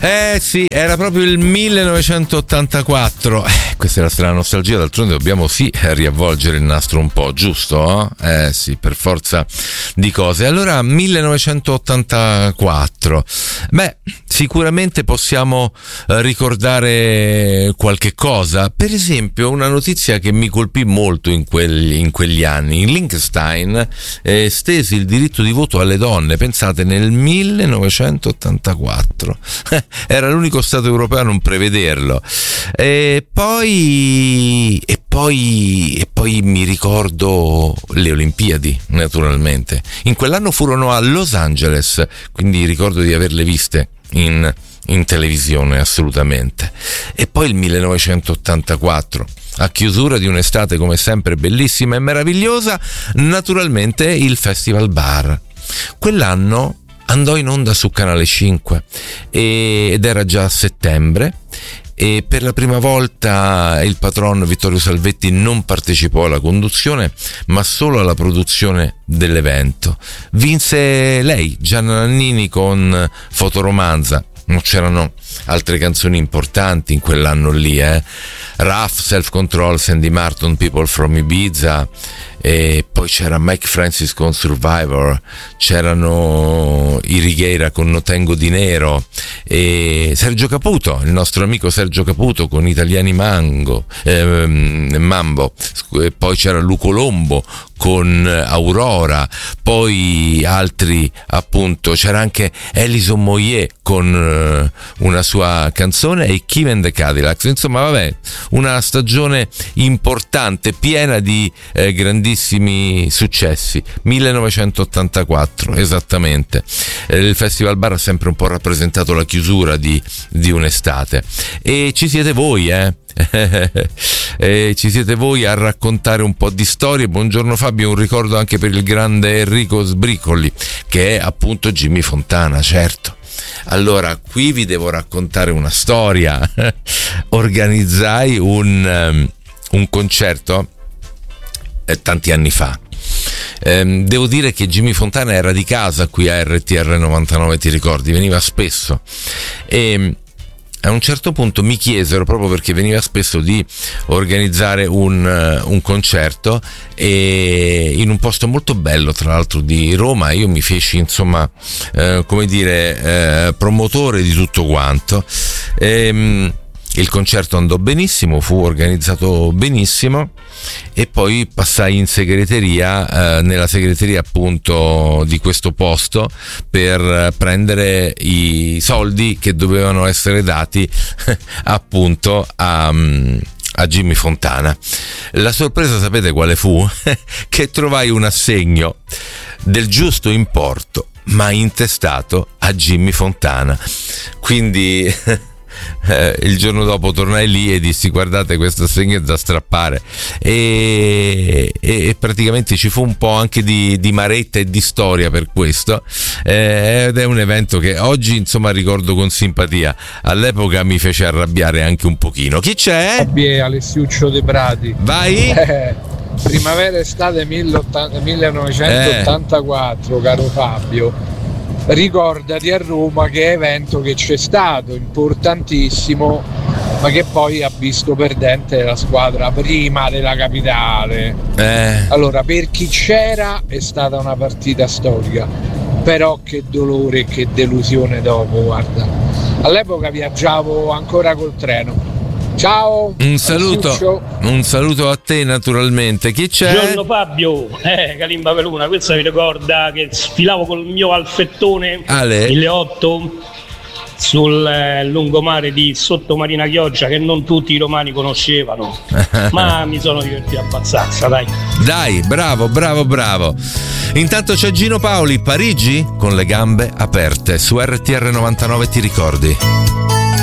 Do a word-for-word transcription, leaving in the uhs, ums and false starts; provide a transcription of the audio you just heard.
Eh sì, era proprio il millenovecentottantaquattro. Eh, questa è la strana nostalgia, d'altronde dobbiamo sì riavvolgere il nastro un po', giusto? Eh, eh sì, per forza di cose. Allora, millenovecentottantaquattro. Beh, sicuramente possiamo ricordare qualche cosa. Per esempio, una notizia che mi colpì molto in quegli, in quegli anni. In Liechtenstein eh, stesi il diritto di voto alle donne, pensate, nel millenovecentottantaquattro. Era l'unico stato europeo a non prevederlo. E poi e poi e poi mi ricordo le Olimpiadi, naturalmente. In quell'anno furono a Los Angeles, quindi ricordo di averle viste in in televisione, assolutamente. E poi il millenovecentottantaquattro, a chiusura di un'estate come sempre bellissima e meravigliosa, naturalmente il Festival Bar. Quell'anno andò in onda su Canale cinque ed era già a settembre, e per la prima volta il patron Vittorio Salvetti non partecipò alla conduzione ma solo alla produzione dell'evento. Vinse lei, Gianna Nannini, con Fotoromanza. Non c'erano altre canzoni importanti in quell'anno lì, eh? Rough, Self Control, Sandy Martin, People from Ibiza, e poi c'era Mike Francis con Survivor, c'erano i Righeira con No Tengo Dinero, e Sergio Caputo, il nostro amico Sergio Caputo con Italiani Mango, eh, Mambo, e poi c'era Luco Lombo con Aurora, poi altri, appunto, c'era anche Alison Moyet con uh, una sua canzone, e Kim and the Cadillacs. Insomma, vabbè, una stagione importante, piena di eh, grandissimi successi. millenovecentottantaquattro, esattamente. Eh, il Festival Bar ha sempre un po' rappresentato la chiusura di, di un'estate, e ci siete voi, eh? E ci siete voi a raccontare un po' di storie. Buongiorno Fabio, un ricordo anche per il grande Enrico Sbricoli, che è appunto Jimmy Fontana, certo. Allora, qui vi devo raccontare una storia. Organizzai un, um, un concerto eh, tanti anni fa. Eh, devo dire che Jimmy Fontana era di casa qui a R T R novantanove, ti ricordi? Veniva spesso, e a un certo punto mi chiesero, proprio perché veniva spesso, di organizzare un, uh, un concerto, e in un posto molto bello, tra l'altro, di Roma. Io mi feci, insomma, uh, come dire, uh, promotore di tutto quanto. E, um, il concerto andò benissimo, fu organizzato benissimo, e poi passai in segreteria, eh, nella segreteria appunto di questo posto, per prendere i soldi che dovevano essere dati appunto a, a Jimmy Fontana. La sorpresa, sapete quale fu? Che trovai un assegno del giusto importo, ma intestato a Jimmy Fontana. Quindi Eh, il giorno dopo tornai lì e dissi: guardate, questo assegno è da strappare, e, e, e praticamente ci fu un po' anche di, di maretta e di storia per questo, eh, ed è un evento che oggi, insomma, ricordo con simpatia. All'epoca mi fece arrabbiare anche un pochino. Chi c'è? Fabio, Alessiuccio De Prati. Vai. eh, primavera estate millenovecentottantaquattro, eh. Caro Fabio, ricordati a Roma che evento che c'è stato, importantissimo, ma che poi ha visto perdente la squadra prima della capitale. Eh. Allora, per chi c'era è stata una partita storica, però che dolore e che delusione dopo, guarda. All'epoca viaggiavo ancora col treno. Ciao, un saluto, un saluto a te, naturalmente. Chi c'è? Buongiorno Fabio, eh, Calimba Peluna, questa mi ricorda che sfilavo col mio alfettone Ale. mille otto sul eh, lungomare di Sottomarina Chioggia, che non tutti i romani conoscevano, ma mi sono divertito abbastanza, dai. Dai, bravo, bravo, bravo. Intanto c'è Gino Paoli, Parigi con le gambe aperte su R T R novantanove, ti ricordi?